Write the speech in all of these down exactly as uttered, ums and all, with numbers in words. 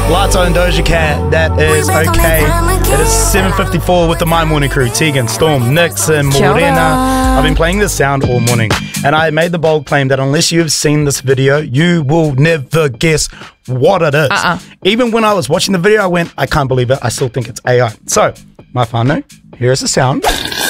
Lato and Doja Cat, that is okay. It is seven fifty-four with the My Morning Crew. Tegan, Storm, Nix, and Morena. I've been playing this sound all morning, and I made the bold claim that unless you've seen this video, you will never guess what it is. Uh-uh. Even when I was watching the video, I went, I can't believe it. I still think it's A I. So, my whānau, here is the sound.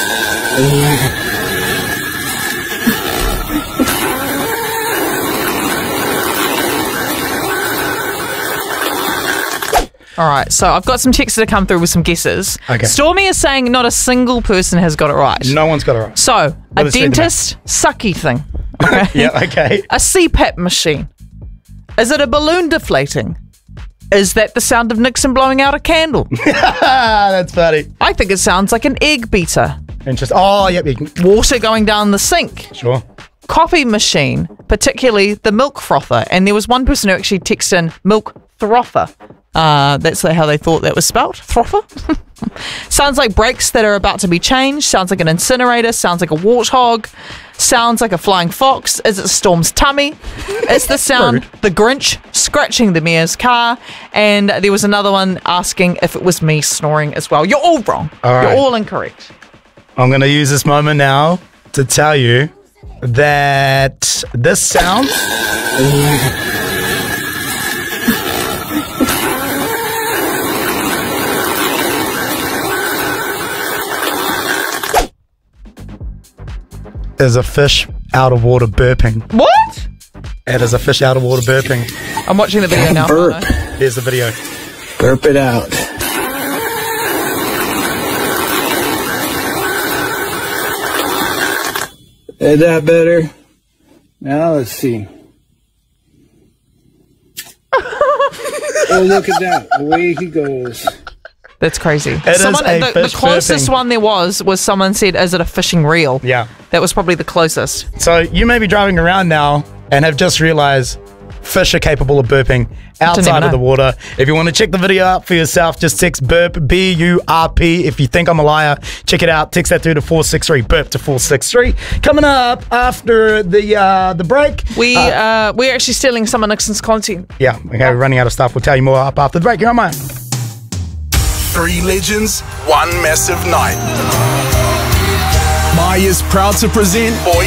All right, so I've got some texts that come through with some guesses. Okay. Stormy is saying not a single person has got it right. No one's got it right. So, What a does it say to me? dentist, sucky thing. Okay. Yeah, okay. A C PAP machine. Is it a balloon deflating? Is that the sound of Nixon blowing out a candle? That's funny. I think it sounds like an egg beater. Interesting. Oh, yep. You can, Water going down the sink. sure. Coffee machine, particularly the milk frother. And there was one person who actually texted in milk frother. Uh, that's how they thought that was spelled. Frother. Sounds like brakes that are about to be changed. Sounds like an incinerator. Sounds like a warthog. Sounds like a flying fox. Is it Storm's tummy? Is the sound the Grinch scratching the mayor's car? And there was another one asking if it was me snoring as well. You're all wrong. All right. You're all incorrect. I'm going to use this moment now to tell you that this sound is a fish out of water burping. What? It is a fish out of water burping. I'm watching the video now. Burp. Here's the video. Burp it out. Is that better? Now let's see. Oh, look at that. The way he goes. That's crazy. It is Someone, a the, fish the closest burping. one there was was someone said, "Is it a fishing reel?" Yeah. That was probably the closest. So you may be driving around now and have just realized fish are capable of burping outside know. of the water. If you want to check the video out for yourself, just text burp, B U R P. If you think I'm a liar, check it out. Text that through to four six three, burp to four six three. Coming up after the uh, the break. We uh, uh, we're actually stealing some of Nixon's content. Yeah, okay, we're running out of stuff. We'll tell you more up after the break. You're on mine. Three legends, one massive night. Maya's proud to present Boy